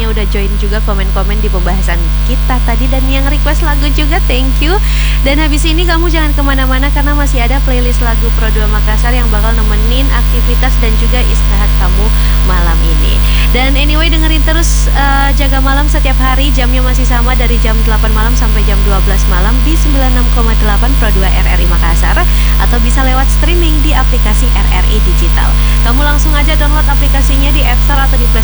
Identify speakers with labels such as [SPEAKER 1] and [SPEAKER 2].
[SPEAKER 1] semuanya udah join juga komen-komen di pembahasan kita tadi, dan yang request lagu juga thank you. Dan habis ini kamu jangan kemana-mana karena masih ada playlist lagu Pro 2 Makassar yang bakal nemenin aktivitas dan juga istirahat kamu malam ini. Dan anyway, dengerin terus Jaga Malam setiap hari, jamnya masih sama dari jam 8 malam sampai jam 12 malam di 96,8 Pro 2 RRI Makassar, atau bisa lewat streaming di aplikasi RRI Digital. Kamu langsung aja download aplikasinya di App Store atau di Play